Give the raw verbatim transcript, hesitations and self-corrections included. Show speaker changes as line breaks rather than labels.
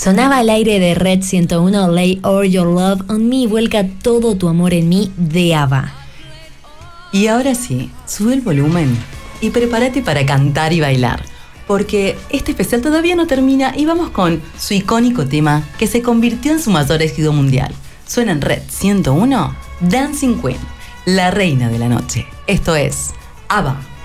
Sonaba al aire de Red ciento uno, Lay All Your Love on Me, vuelca todo tu amor en mí, de ABBA.
Y ahora sí, sube el volumen y prepárate para cantar y bailar, porque este especial todavía no termina y vamos con su icónico tema que se convirtió en su mayor éxito mundial. Suena en Red ciento uno, Dancing Queen, la reina de la noche. Esto es ABBA.